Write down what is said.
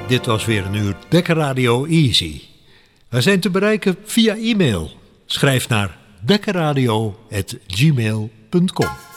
Dit was weer een uur Dekker Radio Easy. Wij zijn te bereiken via e-mail. Schrijf naar dekkerradio@gmail.com.